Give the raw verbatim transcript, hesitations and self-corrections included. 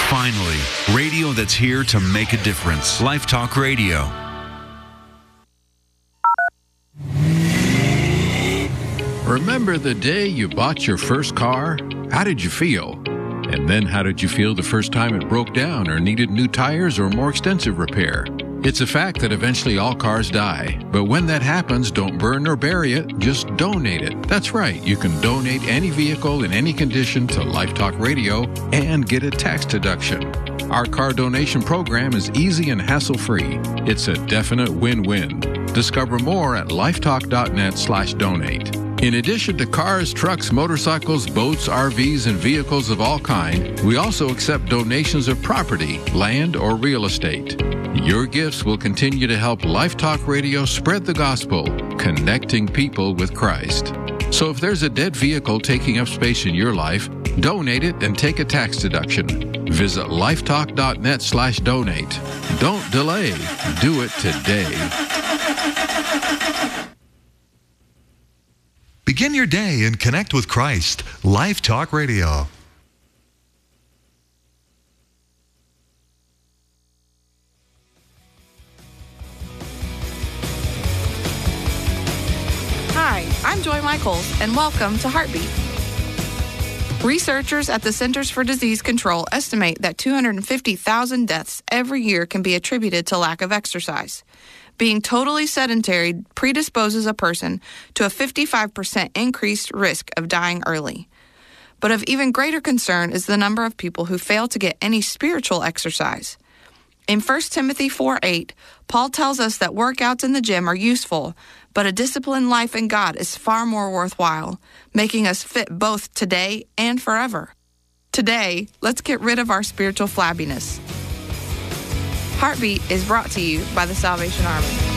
Finally, radio that's here to make a difference. Life Talk Radio. Remember the day you bought your first car? How did you feel? And then how did you feel the first time it broke down or needed new tires or more extensive repair? It's a fact that eventually all cars die. But when that happens, don't burn or bury it, just donate it. That's right, you can donate any vehicle in any condition to Life Talk Radio and get a tax deduction. Our car donation program is easy and hassle-free. It's a definite win-win. Discover more at lifetalk.net slash donate. In addition to cars, trucks, motorcycles, boats, R Vs, and vehicles of all kind, we also accept donations of property, land, or real estate. Your gifts will continue to help Life Talk Radio spread the gospel, connecting people with Christ. So if there's a dead vehicle taking up space in your life, donate it and take a tax deduction. Visit lifetalk.net slash donate. Don't delay. Do it today. Begin your day and connect with Christ. Life Talk Radio. Hi, I'm Joy Michaels, and welcome to Heartbeat. Researchers at the Centers for Disease Control estimate that two hundred fifty thousand deaths every year can be attributed to lack of exercise. Being totally sedentary predisposes a person to a fifty-five percent increased risk of dying early. But of even greater concern is the number of people who fail to get any spiritual exercise. In First Timothy four eight, Paul tells us that workouts in the gym are useful, but a disciplined life in God is far more worthwhile, making us fit both today and forever. Today, let's get rid of our spiritual flabbiness. Heartbeat is brought to you by the Salvation Army.